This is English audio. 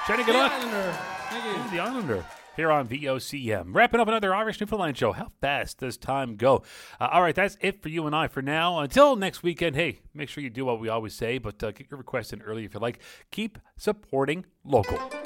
Shane, good luck. Islander. Thank you. The Islander here on VOCM. Wrapping up another Irish Newfoundland show. How fast does time go? All right, that's it for you and I for now. Until next weekend, hey, make sure you do what we always say, but get your requests in early if you like. Keep supporting local.